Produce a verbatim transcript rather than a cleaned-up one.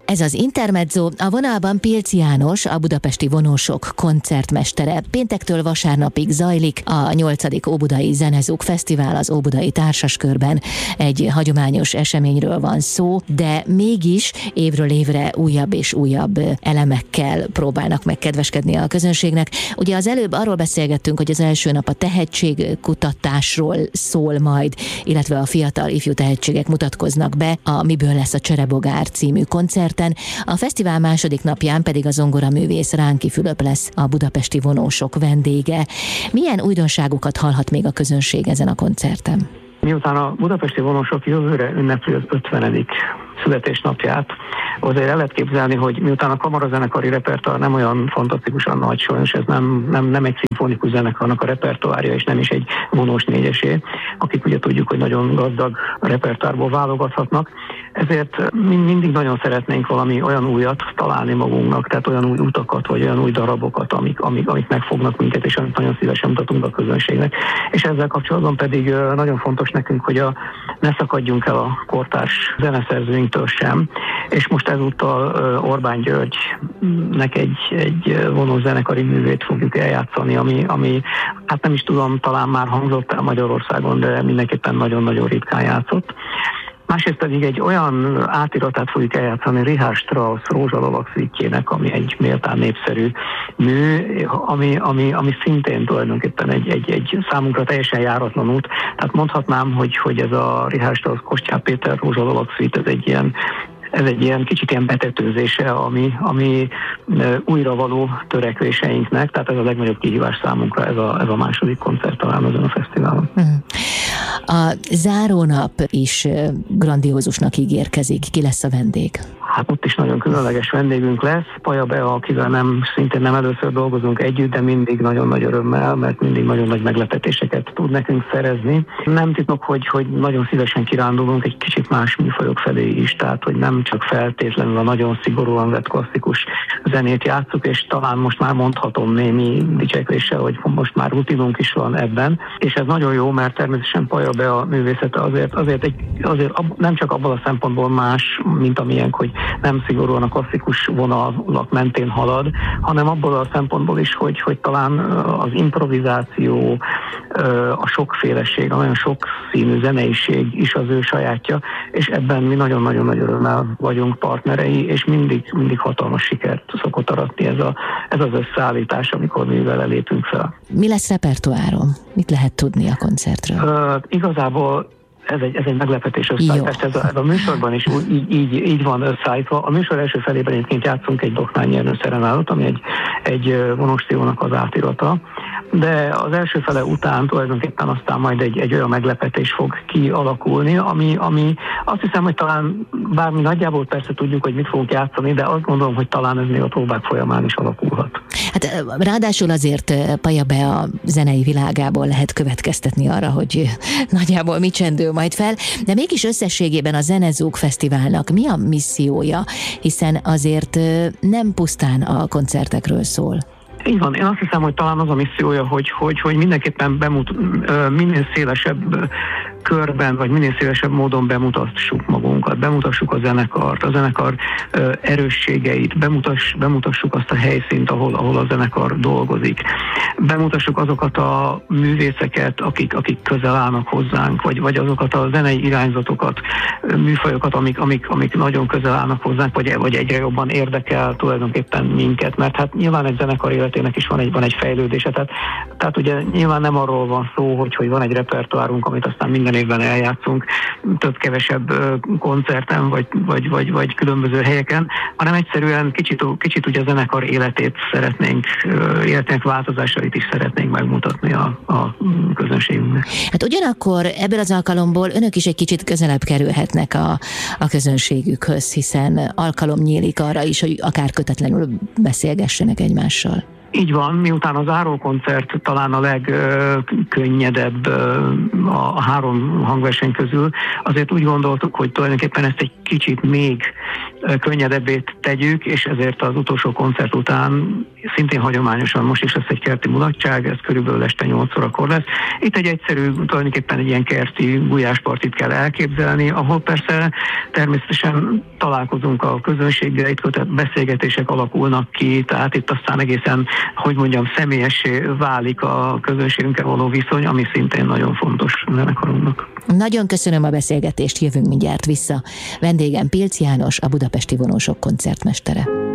Ez az Intermezzo, a vonalban Pilcz János, a budapesti vonósok koncertmestere. Péntektől vasárnapig zajlik a nyolcadik Óbudai Zenezók Fesztivál az Óbudai Társaskörben. Egy hagyományos eseményről van szó, de mégis évről évre újabb és újabb elemekkel próbálnak megkedveskedni a közönségnek. Ugye az előbb arról beszélgettünk, hogy az első nap a tehetségkutatásról szól majd, illetve a fiatal ifjú tehetségek mutatkoznak be a Miből lesz a Cserebogár című koncerten. A fesztivál második napján pedig a zongoraművész Ránki Fülöp lesz a budapesti vonósok vendége. Milyen újdonságokat hallhat még a közönség ezen a koncerten? Miután a budapesti vonósok jövőre ünnepli az ötvenedik születésnapját, azért el lehet képzelni, hogy miután a kamarazenekari repertoár nem olyan fantasztikusan nagy, sajnos ez nem, nem, nem egy szimfonikus zenekarnak a repertoárja, és nem is egy vonós négyesé, akik ugye tudjuk, hogy nagyon gazdag repertoárból válogathatnak, ezért mindig nagyon szeretnénk valami olyan újat találni magunknak, tehát olyan új utakat, vagy olyan új darabokat, amik, amik, amik megfognak minket, és amit nagyon szívesen mutatunk a közönségnek. És ezzel kapcsolatban pedig nagyon fontos nekünk, hogy a, ne szakadjunk el a kortárs zeneszerzőinktől sem, és most ezúttal Orbán Györgynek egy, egy vonózenekari művét fogjuk eljátszani, ami, ami, hát nem is tudom, talán már hangzott el Magyarországon, de mindenképpen nagyon-nagyon ritkán játszott. Másrészt pedig egy olyan átiratát fogjuk eljátszani Richard Strauss Rózsalovag szüitjének, ami egy méltán népszerű mű, ami, ami, ami szintén tulajdonképpen egy, egy, egy számunkra teljesen járatlan út. Tehát mondhatnám, hogy, hogy ez a Richard Strauss Kostyán Péter Rózsalovag szüit, ez egy ilyen Ez egy ilyen kicsit ilyen betetőzése, ami, ami újra való törekvéseinknek, tehát ez a legnagyobb kihívás számunkra, ez a, ez a második koncert talán azon a fesztiválon. A zárónap is grandiózusnak ígérkezik. Ki lesz a vendég? Hát ott is nagyon különleges vendégünk lesz. Paja Bea, akivel nem, szintén nem először dolgozunk együtt, de mindig nagyon nagy örömmel, mert mindig nagyon nagy meglepetéseket tud nekünk szerezni. Nem titok, hogy, hogy nagyon szívesen kirándulunk egy kicsit más műfajok felé is, tehát hogy nem csak feltétlenül a nagyon szigorúan vett klasszikus zenét játsszuk, és talán most már mondhatom némi dicsekvéssel, hogy most már rutinunk is van ebben, és ez nagyon jó, mert természetesen Paja Bea művészete azért, azért, egy, azért nem csak abban a szempontból más, mint amilyen, hogy nem szigorúan a klasszikus vonalak mentén halad, hanem abból a szempontból is, hogy, hogy talán az improvizáció, a sokféleség, a nagyon sok színű zeneiség is az ő sajátja, és ebben mi nagyon-nagyon nagy örömmel vagyunk partnerei, és mindig, mindig hatalmas sikert szokott aratni ez, a, ez az összeállítás, amikor mi vele lépünk fel. Mi lesz repertoáron? Mit lehet tudni a koncertről? Uh, igazából Ez egy, ez egy meglepetés összeállítás, ez a, ez a műsorban is így, így, így van összeállítva. A műsor első felében egyébként játszunk egy Doknányi Ernő szerenádot, ami egy, egy vonós triónak az átirata, de az első fele után tulajdonképpen aztán majd egy, egy olyan meglepetés fog kialakulni, ami, ami azt hiszem, hogy talán bármi nagyjából persze tudjuk, hogy mit fogunk játszani, de azt gondolom, hogy talán ez még a próbák folyamán is alakulhat. Hát ráadásul azért Paja Bea zenei világából lehet következtetni arra, hogy nagyjából mit csendül majd fel, de mégis összességében a Zenezók Fesztiválnak mi a missziója, hiszen azért nem pusztán a koncertekről szól. Így van, én azt hiszem, hogy talán az a missziója, hogy, hogy, hogy mindenképpen bemut, minél szélesebb körben, vagy minél szélesebb módon bemutassuk magunkat, bemutassuk a zenekart, a zenekar erősségeit, bemutass, bemutassuk azt a helyszínt, ahol, ahol a zenekar dolgozik. Bemutassuk azokat a művészeket, akik, akik közel állnak hozzánk, vagy, vagy azokat a zenei irányzatokat, műfajokat, amik, amik, amik nagyon közel állnak hozzánk, vagy, vagy egyre jobban érdekel tulajdonképpen minket, mert hát nyilván egy zenekar életének is van egy, van egy fejlődése, tehát, tehát ugye nyilván nem arról van szó, hogy, hogy van egy repertoárunk, amit aztán minden évben eljátszunk több-kevesebb koncerten, vagy, vagy, vagy, vagy különböző helyeken, hanem egyszerűen kicsit, kicsit ugye a zenekar életét szeretnénk, életének változásait is szeretnénk megmutatni a, a közönségünknek. Hát ugyanakkor ebből az alkalomból önök is egy kicsit közelebb kerülhetnek a, a közönségükhöz, hiszen alkalom nyílik arra is, hogy akár kötetlenül beszélgessenek egymással. Így van, miután a zárókoncert talán a legkönnyedebb a három hangverseny közül, azért úgy gondoltuk, hogy tulajdonképpen ezt egy kicsit még könnyedebbé tegyük, és ezért az utolsó koncert után szintén hagyományosan most is lesz egy kerti mulatság, ez körülbelül este nyolc órakor lesz. Itt egy egyszerű, tulajdonképpen egy ilyen kerti gulyáspartit kell elképzelni, ahol persze természetesen találkozunk a közönséggel, itt beszélgetések alakulnak ki, tehát itt aztán egészen, hogy mondjam, személyessé válik a közönségünkkel való viszony, ami szintén nagyon fontos zenekarunknak. Nagyon köszönöm a beszélgetést, jövünk mindjárt vissza. Vendégem Pilc János, a Budapesti Vonósok koncertmestere.